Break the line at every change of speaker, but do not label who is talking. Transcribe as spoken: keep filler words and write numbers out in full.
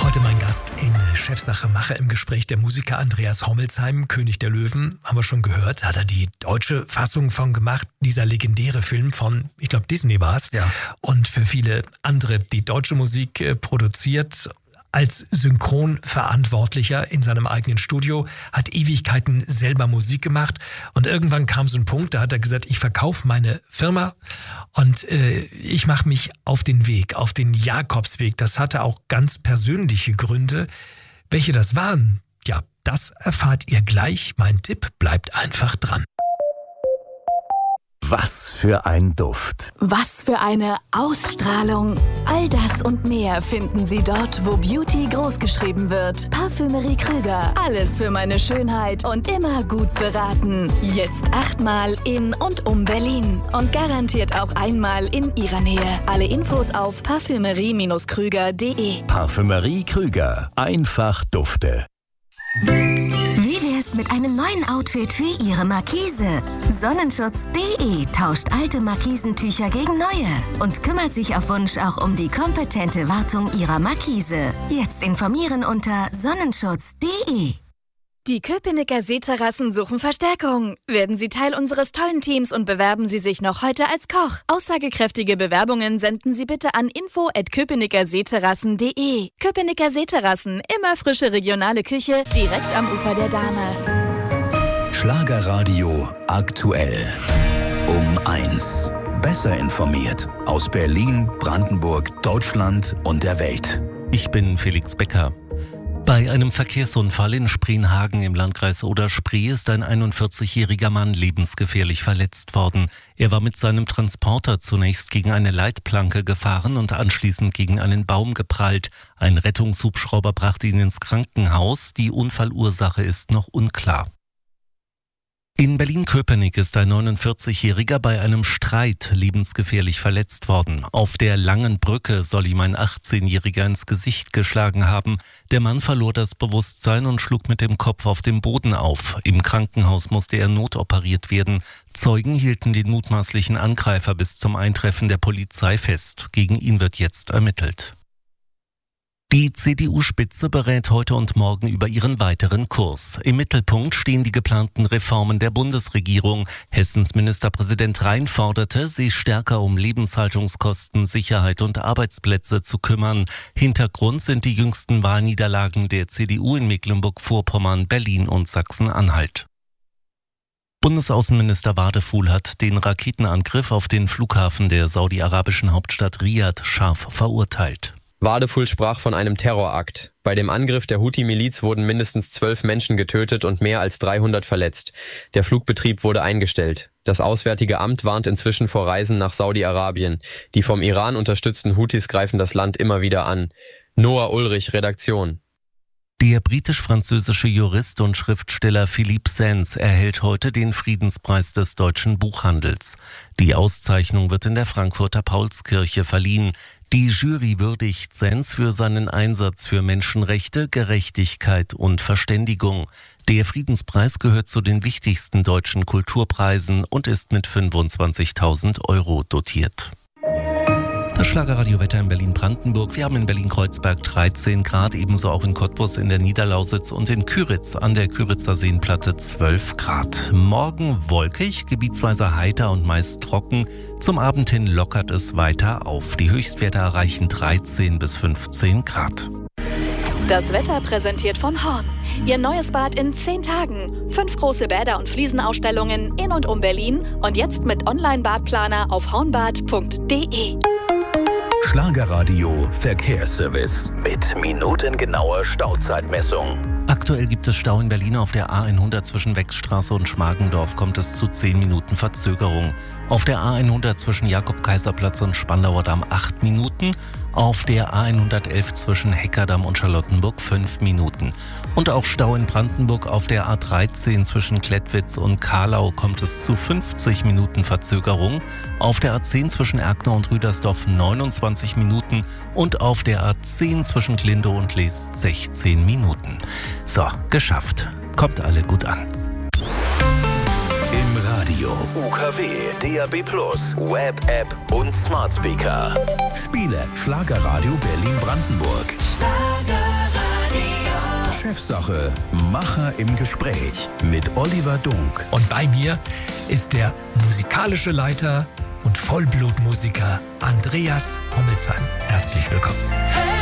Heute mein Gast in Chefsache Mache im Gespräch, der Musiker Andreas Hommelsheim, König der Löwen, haben wir schon gehört, hat er die deutsche Fassung von gemacht, dieser legendäre Film von, ich glaube Disney war es,
ja.
Und für viele andere die deutsche Musik äh, produziert. Als Synchronverantwortlicher in seinem eigenen Studio, hat Ewigkeiten selber Musik gemacht und irgendwann kam so ein Punkt, da hat er gesagt, ich verkaufe meine Firma und äh, ich mache mich auf den Weg, auf den Jakobsweg. Das hatte auch ganz persönliche Gründe. Welche das waren, ja, das erfahrt ihr gleich. Mein Tipp, bleibt einfach dran.
Was für ein Duft.
Was für eine Ausstrahlung. All das und mehr finden Sie dort, wo Beauty großgeschrieben wird. Parfümerie Krüger. Alles für meine Schönheit und immer gut beraten. Jetzt achtmal in und um Berlin. Und garantiert auch einmal in Ihrer Nähe. Alle Infos auf parfümerie Krüger punkt de.
Parfümerie Krüger. Einfach Dufte.
Wie wär's mit einem neuen Outfit für Ihre Markise? Sonnenschutz punkt de tauscht alte Markisentücher gegen neue und kümmert sich auf Wunsch auch um die kompetente Wartung Ihrer Markise. Jetzt informieren unter sonnenschutz punkt de.
Die Köpenicker Seeterrassen suchen Verstärkung. Werden Sie Teil unseres tollen Teams und bewerben Sie sich noch heute als Koch. Aussagekräftige Bewerbungen senden Sie bitte an info at köpenicker seeterrassen punkt de. Köpenicker Seeterrassen, immer frische regionale Küche, direkt am Ufer der Dahme.
Schlagerradio aktuell. Um eins. Besser informiert aus Berlin, Brandenburg, Deutschland und der Welt.
Ich bin Felix Becker. Bei einem Verkehrsunfall in Spreenhagen im Landkreis Oder-Spree ist ein einundvierzigjähriger Mann lebensgefährlich verletzt worden. Er war mit seinem Transporter zunächst gegen eine Leitplanke gefahren und anschließend gegen einen Baum geprallt. Ein Rettungshubschrauber brachte ihn ins Krankenhaus. Die Unfallursache ist noch unklar. In Berlin-Köpenick ist ein neunundvierzigjähriger bei einem Streit lebensgefährlich verletzt worden. Auf der Langen Brücke soll ihm ein achtzehnjähriger ins Gesicht geschlagen haben. Der Mann verlor das Bewusstsein und schlug mit dem Kopf auf dem Boden auf. Im Krankenhaus musste er notoperiert werden. Zeugen hielten den mutmaßlichen Angreifer bis zum Eintreffen der Polizei fest. Gegen ihn wird jetzt ermittelt. Die C D U-Spitze berät heute und morgen über ihren weiteren Kurs. Im Mittelpunkt stehen die geplanten Reformen der Bundesregierung. Hessens Ministerpräsident Rhein forderte, sich stärker um Lebenshaltungskosten, Sicherheit und Arbeitsplätze zu kümmern. Hintergrund sind die jüngsten Wahlniederlagen der C D U in Mecklenburg-Vorpommern, Berlin und Sachsen-Anhalt. Bundesaußenminister Wadefuhl hat den Raketenangriff auf den Flughafen der saudi-arabischen Hauptstadt Riad scharf verurteilt.
Wadefuhl sprach von einem Terrorakt. Bei dem Angriff der Houthi-Miliz wurden mindestens zwölf Menschen getötet und mehr als dreihundert verletzt. Der Flugbetrieb wurde eingestellt. Das Auswärtige Amt warnt inzwischen vor Reisen nach Saudi-Arabien. Die vom Iran unterstützten Houthis greifen das Land immer wieder an. Noah Ulrich, Redaktion.
Der britisch-französische Jurist und Schriftsteller Philippe Sands erhält heute den Friedenspreis des deutschen Buchhandels. Die Auszeichnung wird in der Frankfurter Paulskirche verliehen. Die Jury würdigt Sands für seinen Einsatz für Menschenrechte, Gerechtigkeit und Verständigung. Der Friedenspreis gehört zu den wichtigsten deutschen Kulturpreisen und ist mit fünfundzwanzigtausend Euro dotiert. Das Schlagerradio-Wetter in Berlin-Brandenburg. Wir haben in Berlin-Kreuzberg dreizehn Grad, ebenso auch in Cottbus in der Niederlausitz und in Küritz an der Küritzer Seenplatte zwölf Grad. Morgen wolkig, gebietsweise heiter und meist trocken. Zum Abend hin lockert es weiter auf. Die Höchstwerte erreichen dreizehn bis fünfzehn Grad.
Das Wetter präsentiert von Horn. Ihr neues Bad in zehn Tagen. Fünf große Bäder und Fliesenausstellungen in und um Berlin. Und jetzt mit Online-Badplaner auf hornbad punkt de.
Schlagerradio Verkehrsservice mit minutengenauer Stauzeitmessung.
Aktuell gibt es Stau in Berlin. Auf der A hundert zwischen Wechsstraße und Schmargendorf kommt es zu zehn Minuten Verzögerung. Auf der A hundert zwischen Jakob-Kaiser-Platz und Spandauer Damm acht Minuten. Auf der A hundertelf zwischen Heckerdamm und Charlottenburg fünf Minuten. Und auch Stau in Brandenburg auf der A dreizehn zwischen Klettwitz und Kahlau kommt es zu fünfzig Minuten Verzögerung. Auf der A zehn zwischen Erkner und Rüdersdorf neunundzwanzig Minuten. Und auf der A zehn zwischen Glindow und Lees sechzehn Minuten. So, geschafft. Kommt alle gut an.
Im Radio, U K W, D A B plus, Web-App und Smart Speaker. Spiele Schlagerradio Berlin-Brandenburg.
Schlager
Chefsache, Macher im Gespräch mit Oliver Dunk.
Und bei mir ist der musikalische Leiter und Vollblutmusiker Andreas Hommelsheim. Herzlich willkommen.